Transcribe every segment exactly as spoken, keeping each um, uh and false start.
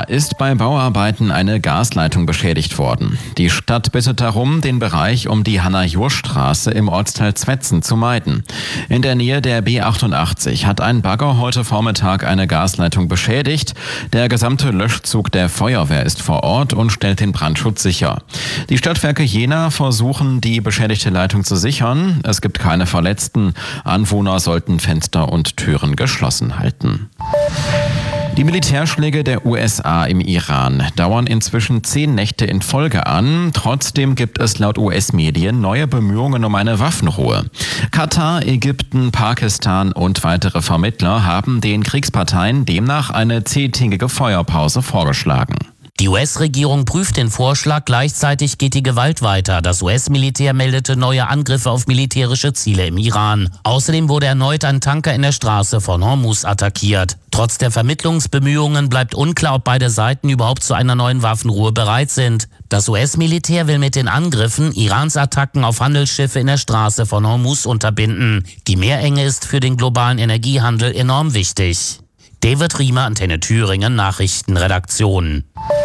ist bei Bauarbeiten eine Gasleitung beschädigt worden. Die Stadt bittet darum, den Bereich um die Hanna-Jursch-Straße im Ortsteil Zwetzen zu meiden. In der Nähe der B achtundachtzig hat ein Bagger heute Vormittag eine Gasleitung beschädigt. Der gesamte Löschzug der Feuerwehr ist vor Ort und stellt den Brandschutz sicher. Die Stadtwerke Jena versuchen, die beschädigte Leitung zu sichern. Es gibt keine Verletzten. Anwohner sollten Fenster und Türen geschlossen halten. Die Militärschläge der U S A im Iran dauern inzwischen zehn Nächte in Folge an. Trotzdem gibt es laut U S-Medien neue Bemühungen um eine Waffenruhe. Katar, Ägypten, Pakistan und weitere Vermittler haben den Kriegsparteien demnach eine zehntägige Feuerpause vorgeschlagen. Die U S-Regierung prüft den Vorschlag, gleichzeitig geht die Gewalt weiter. Das U S-Militär meldete neue Angriffe auf militärische Ziele im Iran. Außerdem wurde erneut ein Tanker in der Straße von Hormuz attackiert. Trotz der Vermittlungsbemühungen bleibt unklar, ob beide Seiten überhaupt zu einer neuen Waffenruhe bereit sind. Das U S-Militär will mit den Angriffen Irans Attacken auf Handelsschiffe in der Straße von Hormuz unterbinden. Die Meerenge ist für den globalen Energiehandel enorm wichtig. David Riemer, Antenne Thüringen, Nachrichtenredaktion.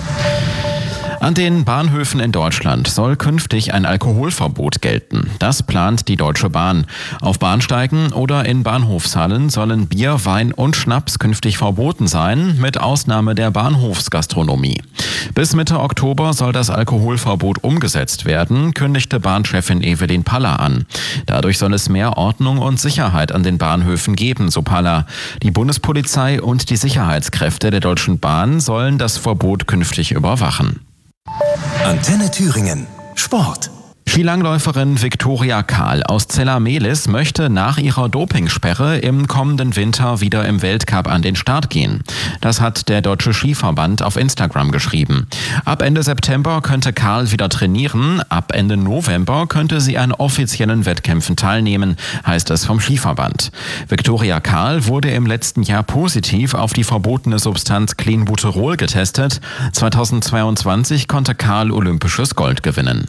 An den Bahnhöfen in Deutschland soll künftig ein Alkoholverbot gelten. Das plant die Deutsche Bahn. Auf Bahnsteigen oder in Bahnhofshallen sollen Bier, Wein und Schnaps künftig verboten sein, mit Ausnahme der Bahnhofsgastronomie. Bis Mitte Oktober soll das Alkoholverbot umgesetzt werden, kündigte Bahnchefin Evelyn Paller an. Dadurch soll es mehr Ordnung und Sicherheit an den Bahnhöfen geben, so Paller. Die Bundespolizei und die Sicherheitskräfte der Deutschen Bahn sollen das Verbot künftig überwachen. Antenne Thüringen. Sport. Skilangläuferin Viktoria Kahl aus Zella-Mehlis möchte nach ihrer Dopingsperre im kommenden Winter wieder im Weltcup an den Start gehen. Das hat der Deutsche Skiverband auf Instagram geschrieben. Ab Ende September könnte Kahl wieder trainieren. Ab Ende November könnte sie an offiziellen Wettkämpfen teilnehmen, heißt es vom Skiverband. Viktoria Kahl wurde im letzten Jahr positiv auf die verbotene Substanz Clenbuterol getestet. zweitausendzweiundzwanzig konnte Kahl olympisches Gold gewinnen.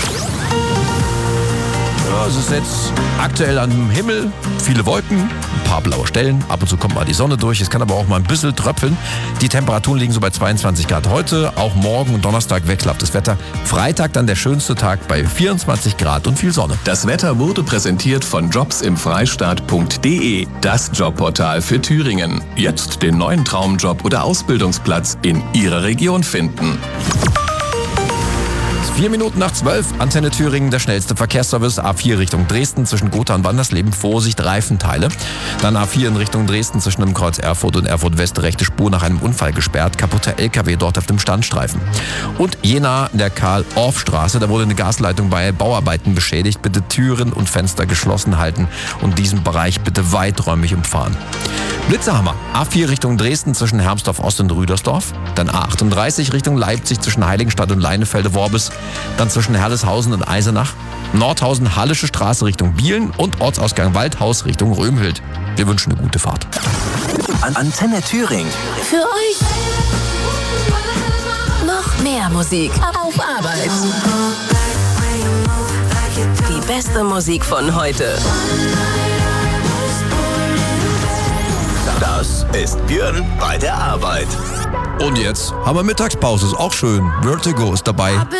Ja, es ist jetzt aktuell am Himmel, viele Wolken, ein paar blaue Stellen, ab und zu kommt mal die Sonne durch, es kann aber auch mal ein bisschen tröpfeln. Die Temperaturen liegen so bei zweiundzwanzig Grad heute, auch morgen und Donnerstag wechselhaftes Wetter. Freitag dann der schönste Tag bei vierundzwanzig Grad und viel Sonne. Das Wetter wurde präsentiert von jobs im freistaat punkt de, das Jobportal für Thüringen. Jetzt den neuen Traumjob oder Ausbildungsplatz in Ihrer Region finden. Vier Minuten nach zwölf, Antenne Thüringen, der schnellste Verkehrsservice. A vier Richtung Dresden zwischen Gotha und Wandersleben, Vorsicht, Reifenteile. Dann A vier in Richtung Dresden zwischen dem Kreuz Erfurt und Erfurt West, rechte Spur nach einem Unfall gesperrt. Kaputter L K W dort auf dem Standstreifen. Und Jena in der Karl-Orff-Straße, da wurde eine Gasleitung bei Bauarbeiten beschädigt. Bitte Türen und Fenster geschlossen halten und diesen Bereich bitte weiträumig umfahren. Blitzerhammer, A vier Richtung Dresden zwischen Hermsdorf Ost und Rüdersdorf. Dann A achtunddreißig Richtung Leipzig zwischen Heiligenstadt und Leinefelde-Worbis. Dann zwischen Herleshausen und Eisenach, Nordhausen, Hallische Straße Richtung Bielen und Ortsausgang Waldhaus Richtung Römhild. Wir wünschen eine gute Fahrt. An Antenne Thüringen. Für euch noch mehr Musik auf Arbeit. Die beste Musik von heute. Das ist Björn bei der Arbeit. Und jetzt haben wir Mittagspause, ist auch schön. Vertigo ist dabei.